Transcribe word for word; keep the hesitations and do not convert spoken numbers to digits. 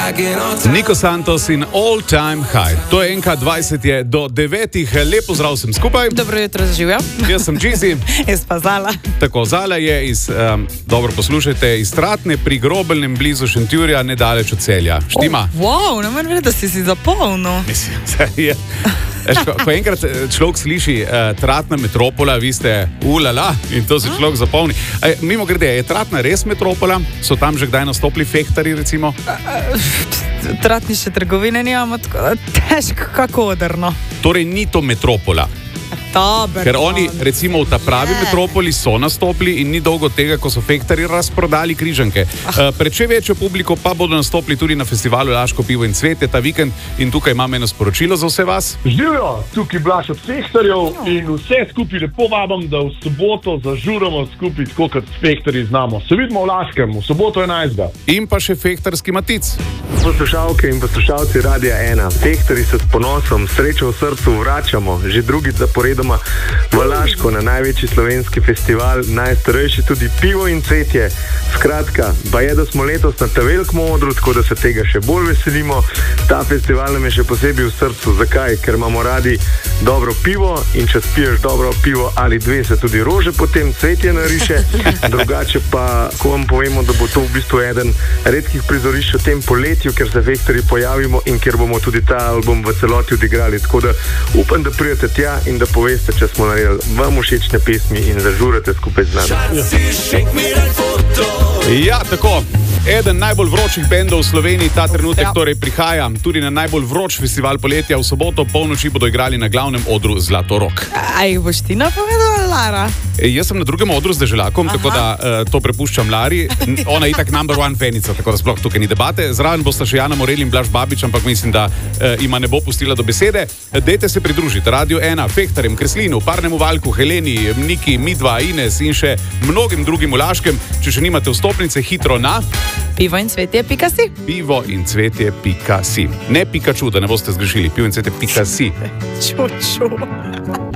Nico Santos in All Time High. To je N K dvajset je do devetih. Lepo zdrav vsem skupaj. Dobro jutro, zaživja. Jaz sem Džizi. Jaz pa Zala. Tako, Zala je iz, um, dobro poslušajte, iz Tratne pri Grobelnem blizu Šentjurja, nedaleč od Celja. Štima? Oh, wow, ne morem vedeti, da si si zapolnil. Mislim, je. Eš, ko, ko enkrat človek sliši uh, Tratna metropola, vi ste ulala in to se človek zapolni. E, mimo grede, je Tratna res metropola? So tam že kdaj nastopili fehtarji, recimo? Tratnišče trgovine nimamo, tako težko kako odrno. Torej ni to metropola. Dober, Ker oni, recimo, v ta pravi ne. metropoli so nastopili in ni dolgo tega, ko so fehtarji razprodali križanke. Ah. Pred še večjo publiko pa bodo nastopili tudi na festivalu Laško pivo in cvetje ta vikend in tukaj imam eno sporočilo za vse vas. Živijo, tukaj Blaž od fehtarjev in vse skupaj lepo vabam, da v soboto zažuramo skupaj, tako kot fehtarji znamo. Se vidimo v Laškem, v soboto enajstega. In pa še fehtarski matic. Poslušalke in poslušalci Radia ena. Fehtarji se s ponosom, srečo v srcu vračamo, že drugič zaporedoma v Laško na največji slovenski festival, najstarejši tudi pivo in cvetje. Skratka, pa je, da smo letos na ta velikem odru, tako da se tega še bolj veselimo. Ta festival nam je še posebej v srcu. Zakaj? Ker imamo radi dobro pivo in če spiješ dobro pivo ali dve, se tudi rože potem cvetje nariše. Drugače pa, ko vam povemo, da bo to v bistvu eden redkih prizorišč v tem poletju, ker se fehtarji pojavimo in ker bomo tudi ta album v celoti odigrali. Tako da upam, da pridete tja in da poveste, če smo naredili vam všečne pesmi in zažurate skupaj z nami. Ja, tako. Eden najbolj vročih bendov v Sloveniji ta trenutek ja. torej prihaja tudi na najbolj vroč festival poletja. V soboto polnoči bodo igrali na glavnem odru Zlatorog. A jih boš ti napovedala, Lara? E, jaz sem na drugem odru z Deželakom, Aha. tako da uh, to prepuščam Lari. Ona je itak number one fanica, tako da sploh tukaj ni debate. Zraven bosta še Jana Morel in Blaž Babič, ampak mislim, da uh, ima ne bo pustila do besede. Dejte se pridružiti Radio ena, Fehtarjem, Kreslinu, Parnemu Valku, Heleni, Niki, Midva, Ines in še mnogim drugim v Laškem. Če še nimate vstopnice, hitro na pivo in cvetje pika si. pivo in cvetje pika si. Ne Pikachu, da ne boste zgrešili. Pivo in cvetje pika si. Ču, ču.